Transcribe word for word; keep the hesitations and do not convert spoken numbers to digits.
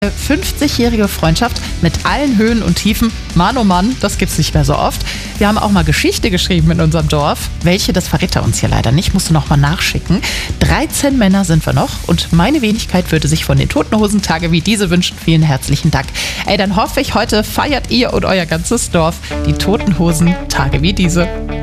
fünfzigjährige Freundschaft mit allen Höhen und Tiefen. Mann, oh Mann, das gibt's nicht mehr so oft. Wir haben auch mal Geschichte geschrieben in unserem Dorf. Welche, das verrät er uns hier leider nicht, musst du noch mal nachschicken. dreizehn Männer sind wir noch und meine Wenigkeit würde sich von den Toten Hosen Tage wie diese wünschen. Vielen herzlichen Dank. Ey, dann hoffe ich, heute feiert ihr und euer ganzes Dorf die Toten Hosen Tage wie diese.